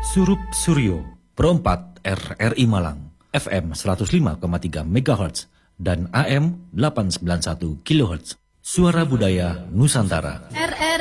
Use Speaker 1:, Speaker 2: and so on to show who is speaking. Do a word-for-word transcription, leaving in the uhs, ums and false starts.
Speaker 1: Surup Suryo, Pro empat R R I Malang, F M seratus lima koma tiga megahertz dan A M delapan ratus sembilan puluh satu kilohertz. Suara Budaya Nusantara.